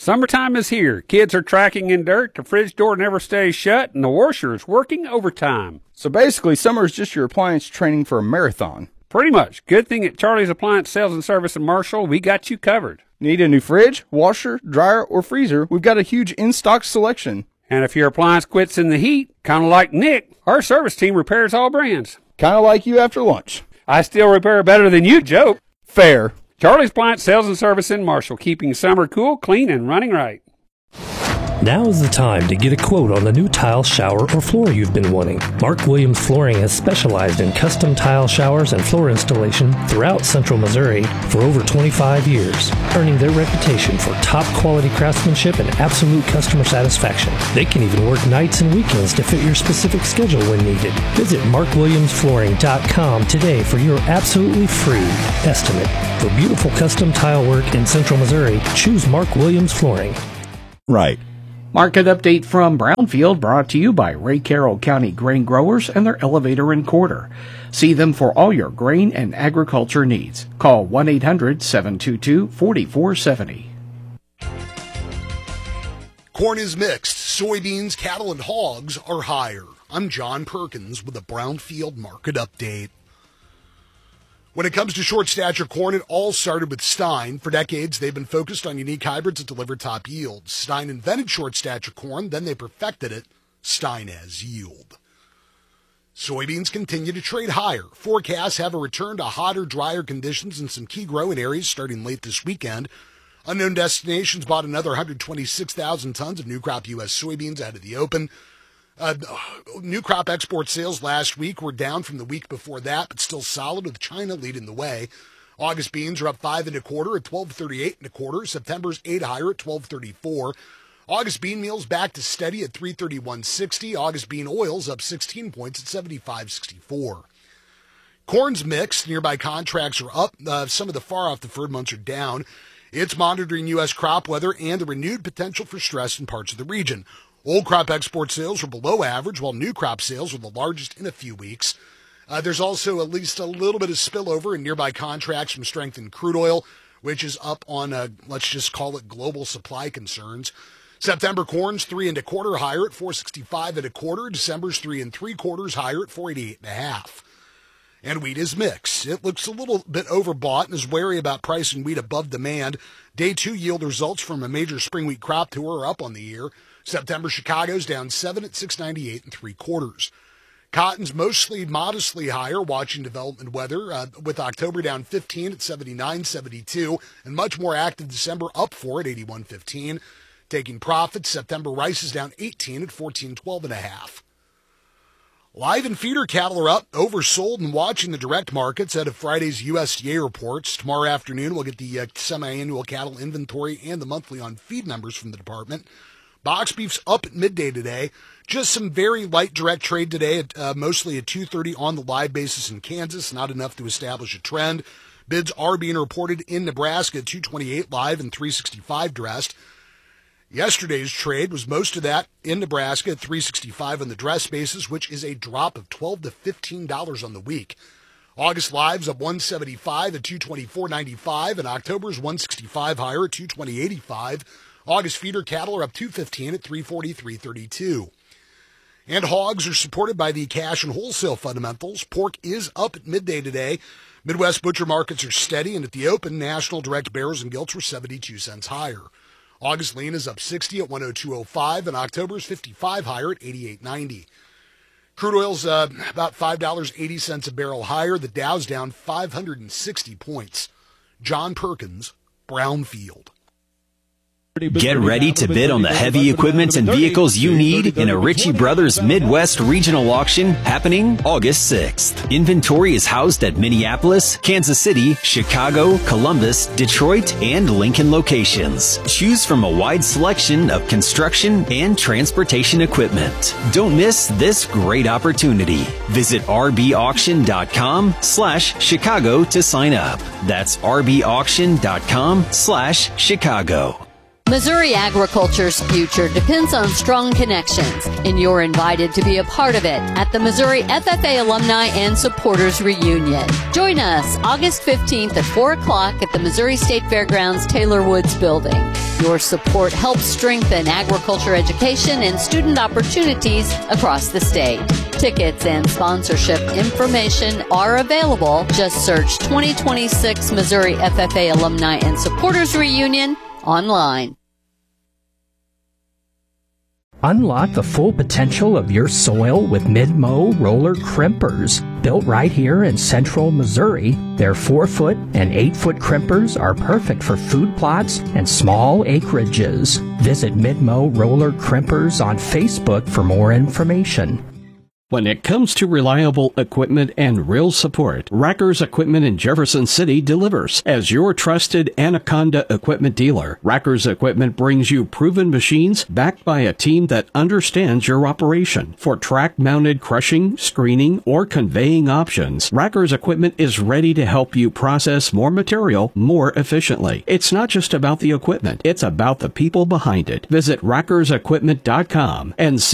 Summertime is here. Kids are tracking in dirt, the fridge door never stays shut, and the washer is working overtime. So basically, summer is just your appliance training for a marathon. Pretty much. Good thing at Charlie's Appliance Sales and Service in Marshall, we got you covered. Need a new fridge, washer, dryer, or freezer? We've got a huge in-stock selection. And if your appliance quits in the heat, kind of like Nick, our service team repairs all brands. Kind of like you after lunch. I still repair better than you, Joe. Fair. Charlie's Appliance Sales and Service in Marshall, keeping summer cool, clean, and running right. Now is the time to get a quote on the new tile, shower, or floor you've been wanting. Mark Williams Flooring has specialized in custom tile showers and floor installation throughout Central Missouri for over 25 years, earning their reputation for top-quality craftsmanship and absolute customer satisfaction. They can even work nights and weekends to fit your specific schedule when needed. Visit markwilliamsflooring.com today for your absolutely free estimate. For beautiful custom tile work in Central Missouri, choose Mark Williams Flooring. Right. Market update from Brownfield brought to you by Ray Carroll County Grain Growers and their elevator and quarter. See them for all your grain and agriculture needs. Call 1-800-722-4470. Corn is mixed. Soybeans, cattle, and hogs are higher. I'm John Perkins with a Brownfield market update. When it comes to short stature corn, it all started with Stein. For decades, they've been focused on unique hybrids that deliver top yields. Stein invented short stature corn, then they perfected it. Stein has yield. Soybeans continue to trade higher. Forecasts have a return to hotter, drier conditions in some key growing areas starting late this weekend. Unknown Destinations bought another 126,000 tons of new crop U.S. soybeans out of the open. New crop export sales last week were down from the week before that, but still solid with China leading the way. August beans are up 5 1/4 at 12.38 1/4. September's 8 higher at 12.34. August bean meal's back to steady at 331.60. August bean oil's up 16 points at 75.64. Corn's mixed. Nearby contracts are up. Some of the far off deferred months are down. It's monitoring U.S. crop weather and the renewed potential for stress in parts of the region. Old crop export sales were below average, while new crop sales were the largest in a few weeks. There's also at least a little bit of spillover in nearby contracts from strength in crude oil, which is up on, let's just call it global supply concerns. September corn's 3 1/4 higher at 465 1/4. December's 3 3/4 higher at 488 1/2. And wheat is mixed. It looks a little bit overbought and is wary about pricing wheat above demand. Day 2 yield results from a major spring wheat crop tour are up on the year. September Chicago's down 7 at 698 3/4. Cotton's mostly modestly higher, watching development weather, with October down 15 at 79.72, and much more active December up 4 at 81.15. Taking profits, September rice is down 18 at 14.12 1/2. Live and feeder cattle are up, oversold, and watching the direct markets out of Friday's USDA reports. Tomorrow afternoon, we'll get the semi-annual cattle inventory and the monthly on feed numbers from the department. Box beef's up at midday today. Just some very light direct trade today, at mostly at 2:30 on the live basis in Kansas, not enough to establish a trend. Bids are being reported in Nebraska at 228 live and 365 dressed. Yesterday's trade was most of that in Nebraska at 365 on the dress basis, which is a drop of $12 to $15 on the week. August live's up 175 at 224.95, and October's 165 higher at 220.85. August feeder cattle are up 215 at 343.32. And hogs are supported by the cash and wholesale fundamentals. Pork is up at midday today. Midwest butcher markets are steady, and at the open, national direct barrels and gilts were 72 cents higher. August lean is up 60 at 102.05, and October's 55 higher at 88.90. Crude oil's about $5.80 a barrel higher. The Dow's down 560 points. John Perkins, Brownfield. Get ready to bid on the heavy equipment and vehicles you need in a Ritchie Brothers Midwest Regional Auction happening August 6th. Inventory is housed at Minneapolis, Kansas City, Chicago, Columbus, Detroit, and Lincoln locations. Choose from a wide selection of construction and transportation equipment. Don't miss this great opportunity. Visit rbauction.com/Chicago to sign up. That's rbauction.com/Chicago. Missouri agriculture's future depends on strong connections, and you're invited to be a part of it at the Missouri FFA Alumni and Supporters Reunion. Join us August 15th at 4 o'clock at the Missouri State Fairgrounds Taylor Woods Building. Your support helps strengthen agriculture education and student opportunities across the state. Tickets and sponsorship information are available. Just search 2026 Missouri FFA Alumni and Supporters Reunion online. Unlock the full potential of your soil with Mid-Mow roller crimpers. Built right here in central Missouri, their 4-foot and 8-foot crimpers are perfect for food plots and small acreages. Visit Mid-Mow roller crimpers on Facebook for more information. When it comes to reliable equipment and real support, Rackers Equipment in Jefferson City delivers. As your trusted Anaconda equipment dealer, Rackers Equipment brings you proven machines backed by a team that understands your operation. For track-mounted crushing, screening, or conveying options, Rackers Equipment is ready to help you process more material more efficiently. It's not just about the equipment, it's about the people behind it. Visit rackersequipment.com and see